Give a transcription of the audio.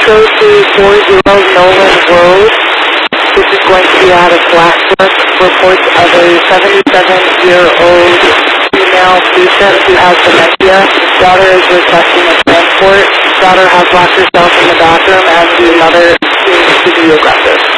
go to 40 Nolan Road. This is going to be out of Blacksburg. Reports of a 77-year-old female patient who has dementia. Daughter is requesting a transport. Daughter has locked herself in the bathroom and the mother seems to be aggressive.